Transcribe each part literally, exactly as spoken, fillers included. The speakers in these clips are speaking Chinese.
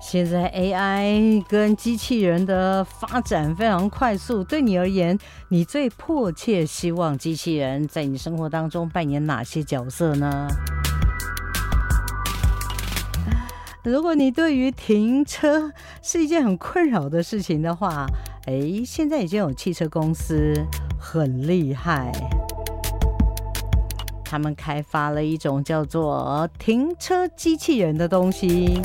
现在 A I 跟机器人的发展非常快速，对你而言，你最迫切希望机器人在你生活当中扮演哪些角色呢？如果你对于停车是一件很困扰的事情的话，诶，现在已经有汽车公司很厉害，他们开发了一种叫做停车机器人的东西。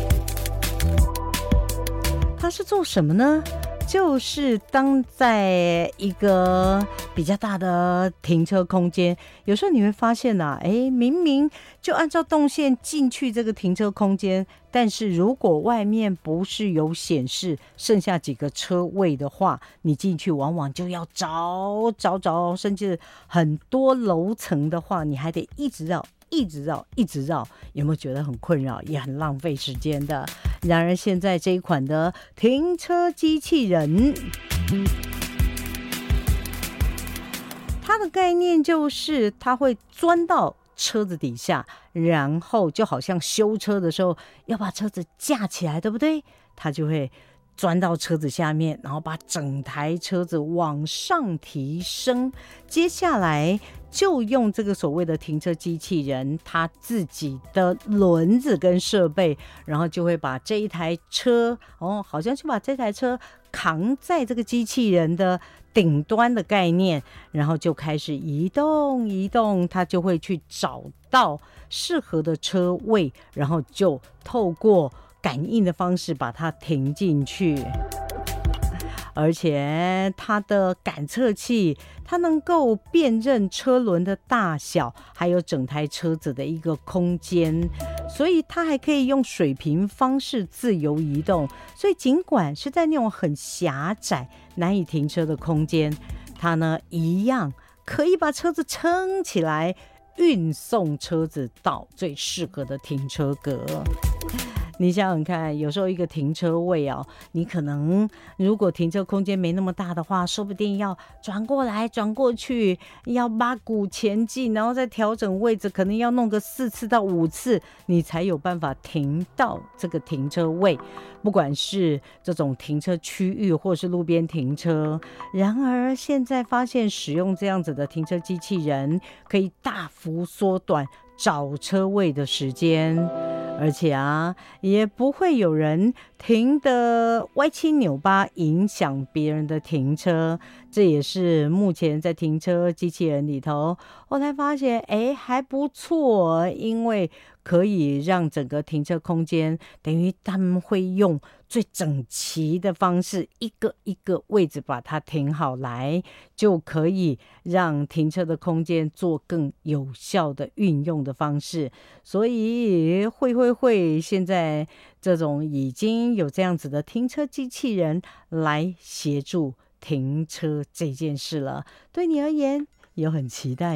它是做什么呢？就是当在一个比较大的停车空间，有时候你会发现啊，哎，明明就按照动线进去这个停车空间，但是如果外面不是有显示剩下几个车位的话，你进去往往就要找找找，甚至很多楼层的话，你还得一直绕。一直绕一直绕，有没有觉得很困扰，也很浪费时间的？然而现在这一款的停车机器人，它的概念就是它会钻到车子底下，然后就好像修车的时候要把车子架起来，对不对？它就会钻到车子下面，然后把整台车子往上提升。接下来就用这个所谓的停车机器人，它自己的轮子跟设备，然后就会把这一台车，哦，好像就把这台车扛在这个机器人的顶端的概念，然后就开始移动移动，它就会去找到适合的车位，然后就透过感应的方式把它停进去。而且它的感测器，它能够辨认车轮的大小，还有整台车子的一个空间，所以它还可以用水平方式自由移动。所以尽管是在那种很狭窄难以停车的空间，它呢一样可以把车子撑起来，运送车子到最适合的停车格。你想想看，有时候一个停车位哦，你可能如果停车空间没那么大的话，说不定要转过来转过去，要八股前进，然后再调整位置，可能要弄个四次到五次，你才有办法停到这个停车位。不管是这种停车区域或是路边停车，然而现在发现使用这样子的停车机器人，可以大幅缩短找车位的时间，而且啊，也不会有人停得歪七扭八，影响别人的停车。这也是目前在停车机器人里头，我才发现，哎，还不错，因为可以让整个停车空间，等于他们会用最整齐的方式，一个一个位置把它停好来，就可以让停车的空间做更有效的运用的方式。所以会会会现在这种已经有这样子的停车机器人来协助停车这件事了。对你而言有很期待